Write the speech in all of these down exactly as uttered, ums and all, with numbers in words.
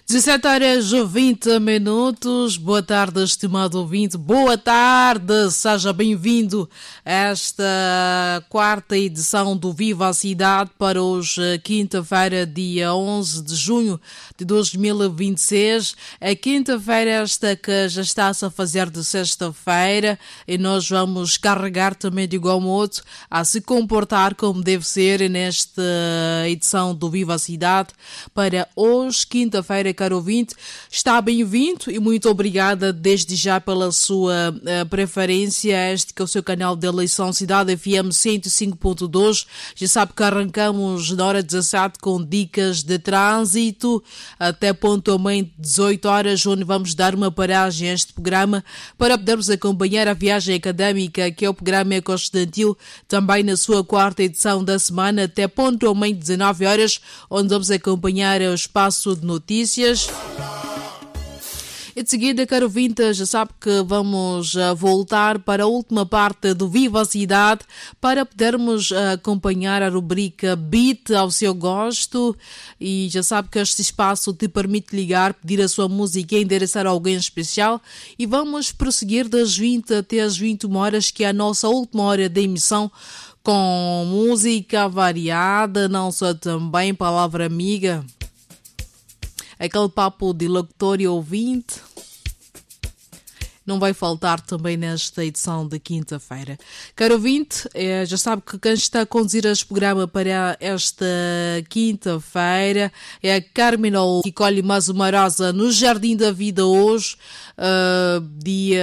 dezessete horas e vinte minutos. Boa tarde, estimado ouvinte. Boa tarde, seja bem-vindo a esta quarta edição do Viva a Cidade para hoje, quinta-feira, dia onze de junho de dois mil e vinte e seis. A quinta-feira esta que já está-se a fazer de sexta-feira e nós vamos carregar também de igual modo a se comportar como deve ser nesta edição do Viva a Cidade para hoje, quinta-feira. Caro ouvinte, está bem-vindo e muito obrigada desde já pela sua uh, preferência. Este que é o seu canal de eleição Cidade F M cento e cinco ponto dois. Já sabe que arrancamos na hora dezassete com dicas de trânsito até pontualmente dezoito horas, onde vamos dar uma paragem a este programa para podermos acompanhar a viagem académica, que é o programa ecoestudantil, também na sua quarta edição da semana, até pontualmente dezenove horas, onde vamos acompanhar o espaço de notícias. E de seguida, caro ouvinte, já sabe que vamos voltar para a última parte do Viva a Cidade para podermos acompanhar a rubrica Beat ao seu gosto. E já sabe que este espaço te permite ligar, pedir a sua música e endereçar a alguém especial. E vamos prosseguir das vinte até as vinte e uma horas, que é a nossa última hora de emissão, com música variada, não só também palavra amiga. Aquele papo de locutor e ouvinte não vai faltar também nesta edição de quinta-feira. Caro ouvinte, é, já sabe que quem está a conduzir este programa para esta quinta-feira é a Carminal, que colhe mais uma rosa no Jardim da Vida hoje, uh, dia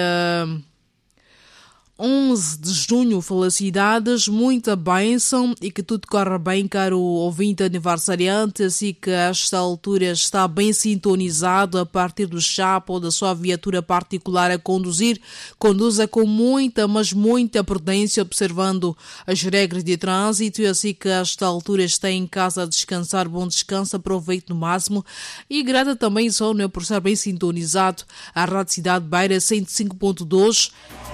onze de junho. Felicidades, muita bênção e que tudo corra bem, caro ouvinte aniversariante, assim que a esta altura está bem sintonizado a partir do chapa ou da sua viatura particular a conduzir. Conduza com muita, mas muita prudência, observando as regras de trânsito, e assim que a esta altura está em casa a descansar, bom descanso, aproveite no máximo. E grata também só, né, por estar bem sintonizado a Rádio Cidade Beira cento e cinco ponto dois.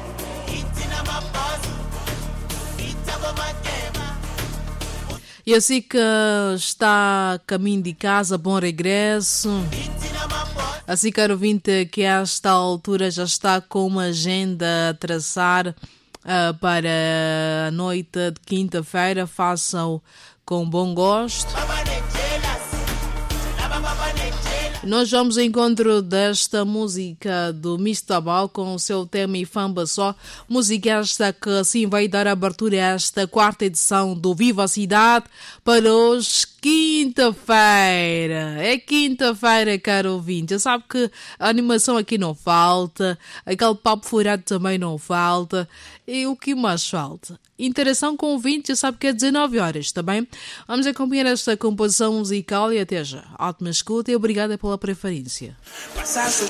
E assim que está a caminho de casa, bom regresso. Assim, caro ouvinte, que a esta altura já está com uma agenda a traçar uh, para a noite de quinta-feira, façam com bom gosto. Nós vamos ao encontro desta música do mister Ball com o seu tema E Famba Só. Música esta que assim vai dar abertura a esta quarta edição do Viva a Cidade para hoje, quinta-feira. É quinta-feira, caro ouvinte. Já sabe que a animação aqui não falta, aquele papo furado também não falta. E o que mais falta? Interação com o ouvinte, já sabe que é dezenove horas, tá bem? Vamos acompanhar esta composição musical e até já. Ótima escuta e obrigada pela preferência. Passasse